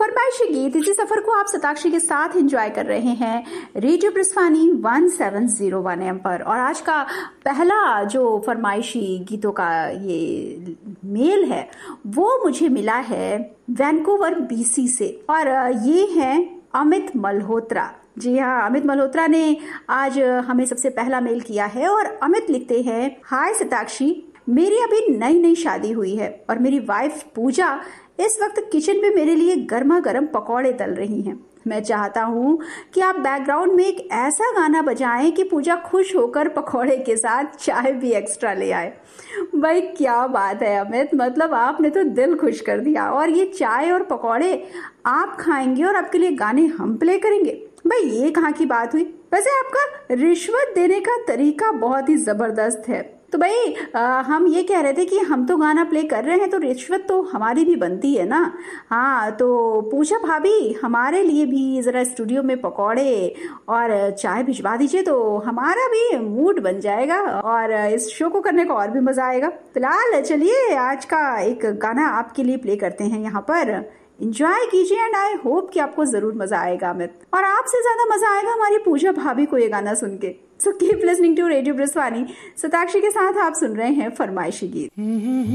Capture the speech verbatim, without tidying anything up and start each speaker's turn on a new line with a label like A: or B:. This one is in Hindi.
A: फरमाइशी गीत, इसी सफर को आप सताक्षी के साथ एंजॉय कर रहे हैं radio ब्रिस्वानी one seven zero one M पर। और आज का पहला जो फरमाइशी गीतों का ये मेल है वो मुझे मिला है वैंकूवर बीसी से, और ये है अमित मल्होत्रा। जी हाँ, अमित मल्होत्रा ने आज हमें सबसे पहला मेल किया है और अमित लिखते हैं, हाय सताक्षी, मेरी अभी नई नई शादी हुई है और मेरी वाइफ पूजा इस वक्त किचन में मेरे लिए गर्मा गर्म पकौड़े तल रही हैं। मैं चाहता हूँ कि आप बैकग्राउंड में एक ऐसा गाना बजाएं कि पूजा खुश होकर पकौड़े के साथ चाय भी एक्स्ट्रा ले आए। भाई क्या बात है अमित, मतलब आपने तो दिल खुश कर दिया। और ये चाय और पकौड़े आप खाएंगे और आपके लिए गाने हम प्ले करेंगे, भाई ये कहाँ की बात हुई। वैसे आपका रिश्वत देने का तरीका बहुत ही जबरदस्त है। तो भाई आ, हम ये कह रहे थे कि हम तो गाना प्ले कर रहे हैं तो रिश्वत तो हमारी भी बनती है ना। हाँ तो पूजा भाभी हमारे लिए भी जरा स्टूडियो में पकौड़े और चाय भिजवा दीजिए तो हमारा भी मूड बन जाएगा और इस शो को करने का और भी मजा आएगा। फिलहाल चलिए आज का एक गाना आपके लिए प्ले करते हैं यहाँ पर, एंजॉय कीजिए एंड आई होप कि आपको जरूर मजा आएगा अमित, और आपसे ज्यादा मजा आएगा हमारी पूजा भाभी को ये गाना सुन के। So keep listening to radio ब्रिस्वानी, Satakshi के साथ आप सुन रहे हैं फरमाइशी गीत।